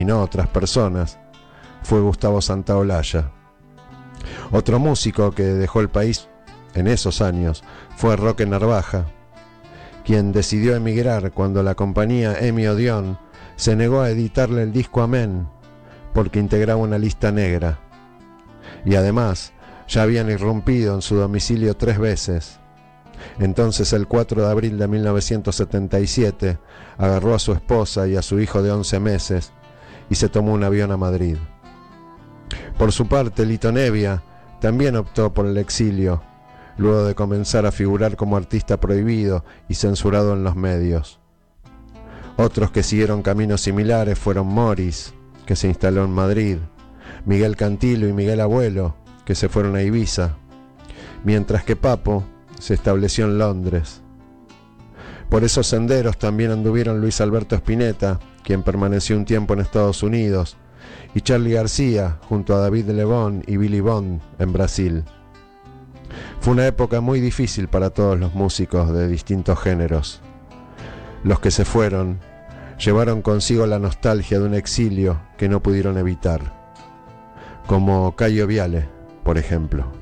y no otras personas, fue Gustavo Santaolalla. Otro músico que dejó el país en esos años fue Roque Narvaja, quien decidió emigrar cuando la compañía EMI Odeón se negó a editarle el disco Amén porque integraba una lista negra. Y además, ya habían irrumpido en su domicilio 3 veces. Entonces, el 4 de abril de 1977, agarró a su esposa y a su hijo de 11 meses y se tomó un avión a Madrid. Por su parte, Lito Nebbia también optó por el exilio, luego de comenzar a figurar como artista prohibido y censurado en los medios. Otros que siguieron caminos similares fueron Morris, que se instaló en Madrid, Miguel Cantilo y Miguel Abuelo, que se fueron a Ibiza, mientras que Papo se estableció en Londres. Por esos senderos también anduvieron Luis Alberto Spinetta, quien permaneció un tiempo en Estados Unidos, y Charly García junto a David Lebón y Billy Bond en Brasil. Fue una época muy difícil para todos los músicos de distintos géneros. Los que se fueron llevaron consigo la nostalgia de un exilio que no pudieron evitar, como Caio Viale, por ejemplo.